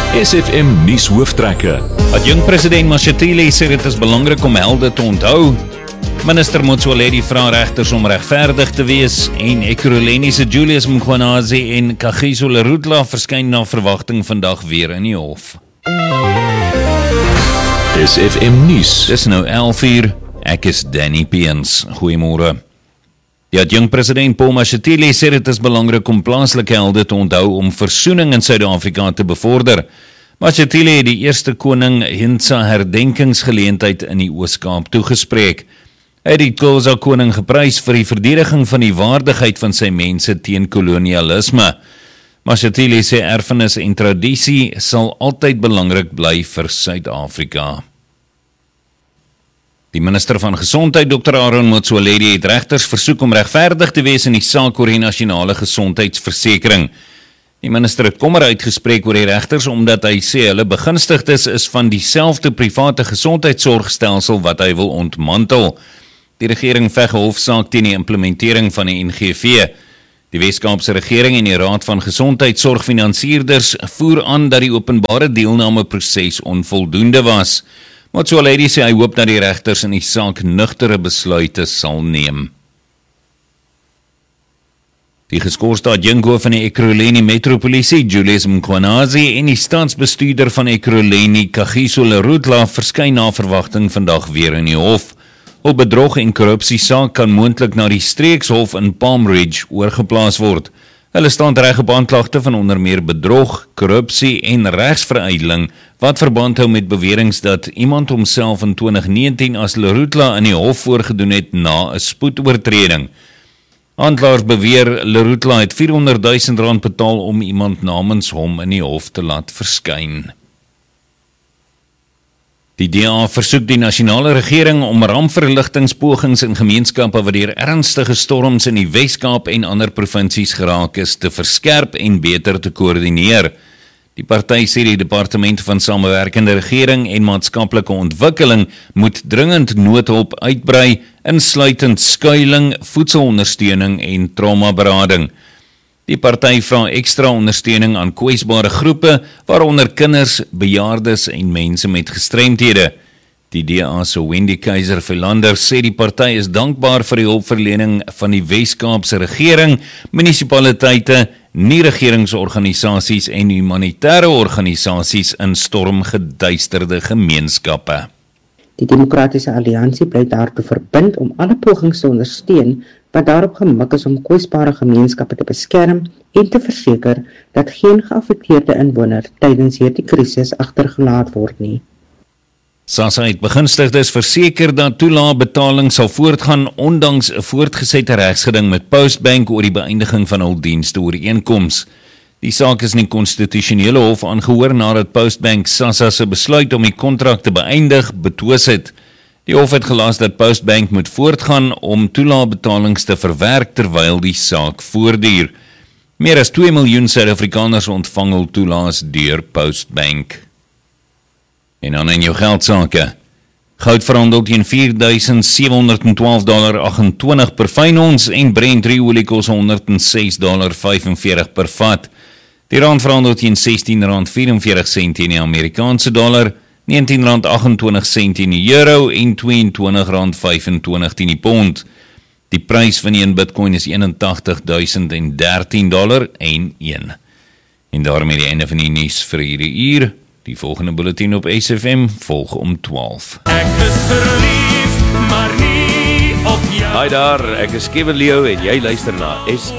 SFM nuus hooftrekke. Adjunkt-president Mashatile sê dit is belangrik om helde te onthou. Minister Motsoaledi vra regters om regverdig te wees en Ekurhuleni se Julius Mkhwanazi en Kagiso Lerutla verskyn na verwagting vandag weer in die hof. SFM nuus. Dis nou 11:00. Ek is Danny Peens. Goeiemôre. Die adjunkt-president Paul Mashatile sê dit is belangrik om plaaslike helde te onthou om versoening in Suid-Afrika te bevorder. Mashatile het die eerste koning Hintsa herdenkingsgeleentheid in die Oos-Kaap toegespreek. Hy het die Xhosa koning geprys vir die verdediging van die waardigheid van sy mense teen kolonialisme. Mashatile sê erfenis en tradisie sal altyd belangrik bly vir Suid-Afrika. Die minister van Gesondheid, Dr. Aaron Motsoaledi, het regters versoek om regverdig te wees in die saak oor die nasionale gesondheidsversekering. Die minister het kommer uitgespreek oor die regters omdat hy sê hulle begunstigdes is van dieselfde private gesondheidsorgstelsel wat hy wil ontmantel. Die regering veg 'n hofsaak teen die implementering van die NGV. Die Weskaapse regering en die Raad van Gesondheidsorgfinansierders voer aan dat die openbare deelnameproses onvoldoende was. Motsoaledi sê hy hoop dat die regters in die saak nugtere besluite sal neem. Die geskorste adjunkhoof van die Ekurhuleni Metropolisie, Julius Mkhwanazi, en die staatsbestuurder van Ekurhuleni, Kagiso Lerutla, verskyn na verwagting vandag weer in die hof. Op bedrog en korrupsie saak kan moontlik na die streekshof in Palm Ridge oorgeplaas word. Hulle staan reg op aanklagte van onder meer bedrog, korrupsie en regsveruideling, wat verband hou met beweringe dat iemand homself in 2019 as Lerutla in die hof voorgedoen het na 'n spoedoortreding. Aanklaers beweer Lerutla het R400,000 betaal om iemand namens hom in die hof te laat verskyn. Die DA versoek die nasionale regering om rampverligtingspogings in gemeenskappe wat deur ernstige storms in die Wes-Kaap en ander provinsies geraak is te verskerp en beter te koördineer. Die party sê die departement van samewerkende regering en maatskaplike ontwikkeling moet dringend noodhulp uitbrei, insluitend skuiling, voedselondersteuning en traumaberading. Die party vra ekstra ondersteuning aan kwesbare groepe, waaronder kinders, bejaardes en mense met gestremthede. Die DA se Wendy Keiser-Philander sê die party is dankbaar vir die hulpverlening van die Wes-Kaapse regering, munisipaliteite, nie-regeringsorganisasies en humanitêre organisasies in stormgeduisterde gemeenskappe. Die Demokratiese Alliansie bly daartoe verbind om alle pogings te ondersteun wat daarop gemik is om kwesbare gemeenskappe te beskerm en te verseker dat geen geaffekteerde inwoner tydens hierdie krisis agtergelaat word nie. SASSA het begunstigdes verseker dat toelaebetaling sal voortgaan ondanks 'n voortgesette regsgeding met Postbank oor die beëindiging van hul diensteooreenkoms. Die saak is in die konstitusionele hof aangehoor nadat Postbank SASSA se besluit om die kontrak te beëindig betwis het. Die hof het gelas dat Postbank moet voortgaan om toelaebetalings te verwerk terwyl die saak voortduur. Meer as 2 miljoen Suid-Afrikaners ontvang hul toelaas deur Postbank. En dan in jou geldsake. Goud verhandel teen $4,712.28 per fyn ons en Brent olie kos $106.45 per vat. Die rand verhandel teen R16.44 in die Amerikaanse dollar, R19.28 in die euro en R22.25 in die pond. Die prys van een Bitcoin is $81.013 en daarmee die einde van die nuus vir hierdie uur. Die volgende bulletin op SFM volg om 12. Ek is verlief, maar nie op jou. Hi daar, ek is Kevin Leo en jy luister na